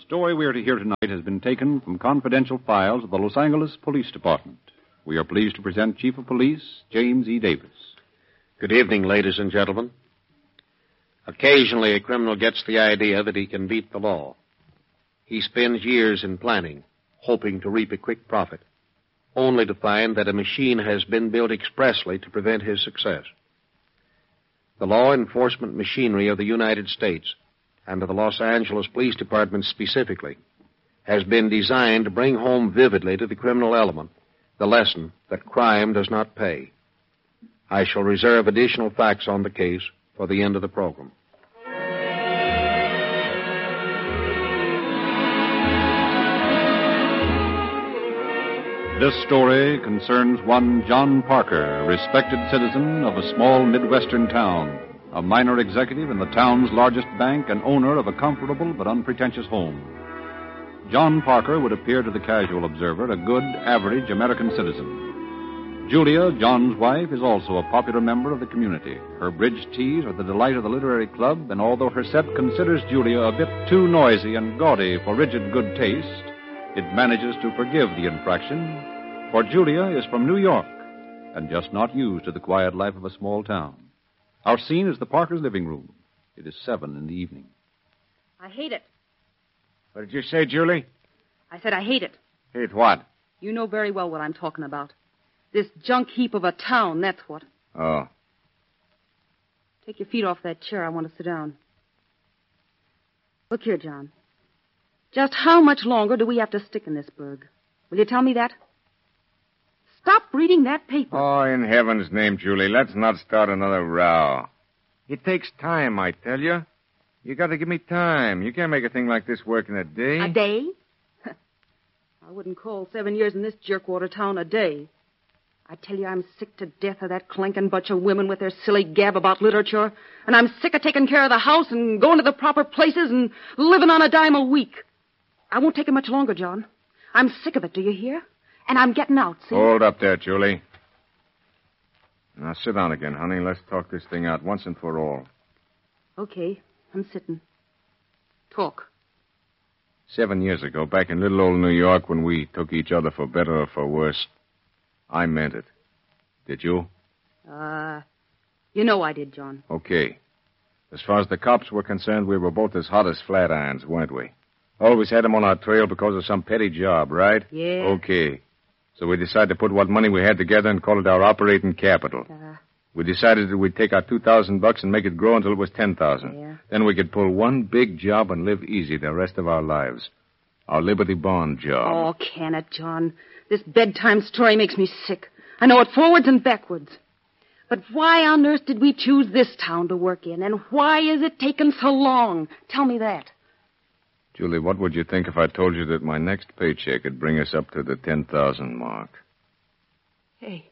story we are to hear tonight has been taken from confidential files of the Los Angeles Police Department. We are pleased to present Chief of Police James E. Davis. Good evening, ladies and gentlemen. Occasionally, a criminal gets the idea that he can beat the law. He spends years in planning, hoping to reap a quick profit, only to find that a machine has been built expressly to prevent his success. The law enforcement machinery of the United States, and of the Los Angeles Police Department specifically, has been designed to bring home vividly to the criminal element the lesson that crime does not pay. I shall reserve additional facts on the case for the end of the program. This story concerns one John Parker, a respected citizen of a small Midwestern town, a minor executive in the town's largest bank and owner of a comfortable but unpretentious home. John Parker would appear to the casual observer a good, average American citizen. Julia, John's wife, is also a popular member of the community. Her bridge teas are the delight of the literary club, and although her set considers Julia a bit too noisy and gaudy for rigid good taste, it manages to forgive the infraction, for Julia is from New York and just not used to the quiet life of a small town. Our scene is the Parkers' living room. It is 7 in the evening. I hate it. What did you say, Julie? I said I hate it. Hate what? You know very well what I'm talking about. This junk heap of a town, that's what. Oh. Take your feet off that chair. I want to sit down. Look here, John. Just how much longer do we have to stick in this burg? Will you tell me that? Stop reading that paper. Oh, in heaven's name, Julie, let's not start another row. It takes time, I tell you. You got to give me time. You can't make a thing like this work in a day. A day? I wouldn't call 7 years in this jerkwater town a day. I tell you, I'm sick to death of that clanking bunch of women with their silly gab about literature. And I'm sick of taking care of the house and going to the proper places and living on a dime a week. I won't take it much longer, John. I'm sick of it, do you hear? And I'm getting out, see? Hold up there, Julie. Now, sit down again, honey. Let's talk this thing out once and for all. Okay, I'm sitting. Talk. 7 years ago, back in little old New York, when we took each other for better or for worse, I meant it. Did you? You know I did, John. Okay. As far as the cops were concerned, we were both as hot as flat irons, weren't we? Always had them on our trail because of some petty job, right? Yeah. Okay. So we decided to put what money we had together and call it our operating capital. We decided that we'd take our $2,000 and make it grow until it was $10,000. Yeah. Then we could pull one big job and live easy the rest of our lives. Our Liberty Bond job. Oh, can it, John? This bedtime story makes me sick. I know it forwards and backwards. But why on earth did we choose this town to work in? And why is it taking so long? Tell me that. Julie, what would you think if I told you that my next paycheck would bring us up to the 10,000 mark? Hey,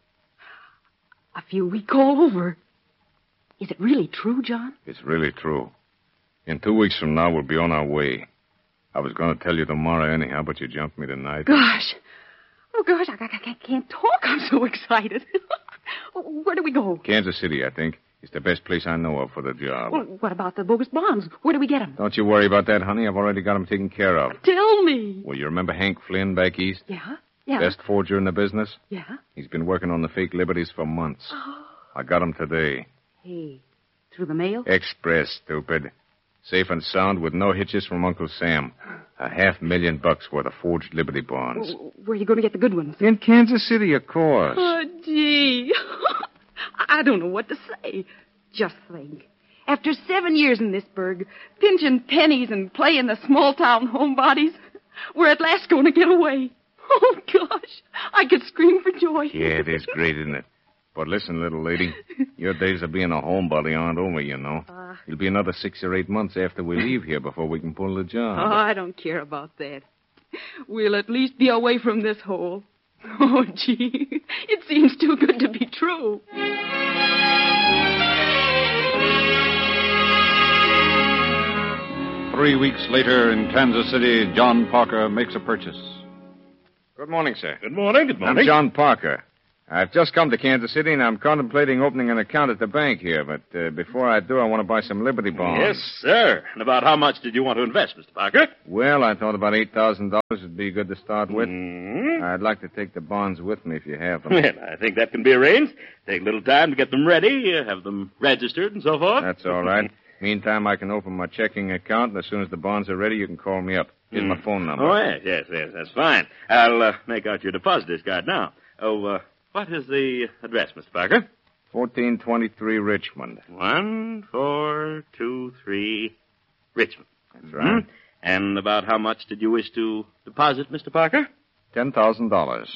I feel weak all over. Is it really true, John? It's really true. In 2 weeks from now, we'll be on our way. I was going to tell you tomorrow anyhow, but you jumped me tonight. Gosh. Oh, gosh, I can't talk. I'm so excited. Where do we go? Kansas City, I think. It's the best place I know of for the job. Well, what about the bogus bonds? Where do we get them? Don't you worry about that, honey. I've already got them taken care of. Tell me. Well, you remember Hank Flynn back east? Yeah. Best forger in the business? Yeah. He's been working on the fake liberties for months. I got him today. Hey, through the mail? Express, stupid. Safe and sound with no hitches from Uncle Sam. $500,000 worth of forged Liberty bonds. Where are you going to get the good ones? In Kansas City, of course. Oh, gee. I don't know what to say. Just think. After 7 years in this burg, pinching pennies and playing the small-town homebodies, we're at last going to get away. Oh, gosh. I could scream for joy. Yeah, it is great, isn't it? But listen, little lady, your days of being a homebody aren't over, you know. It'll be another 6 or 8 months after we leave here before we can pull the job. Oh, I don't care about that. We'll at least be away from this hole. Oh, gee, it seems too good to be true. 3 weeks later in Kansas City, John Parker makes a purchase. Good morning, sir. Good morning. I'm John Parker. I've just come to Kansas City, and I'm contemplating opening an account at the bank here. But before I do, I want to buy some Liberty bonds. Yes, sir. And about how much did you want to invest, Mr. Parker? Well, I thought about $8,000 would be good to start with. Mm-hmm. I'd like to take the bonds with me if you have them. Well, I think that can be arranged. Take a little time to get them ready, have them registered and so forth. That's all right. Meantime, I can open my checking account, and as soon as the bonds are ready, you can call me up. Here's my phone number. Oh, yes, that's fine. I'll make out your depositor's card now. Oh, what is the address, Mr. Parker? 1423 Richmond. 1423 Richmond. That's right. And about how much did you wish to deposit, Mr. Parker? $10,000.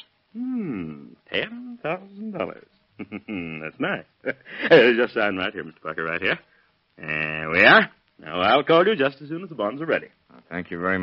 $10,000. That's nice. Just sign right here, Mr. Parker, right here. There we are. Now, I'll call you just as soon as the bonds are ready. Thank you very much.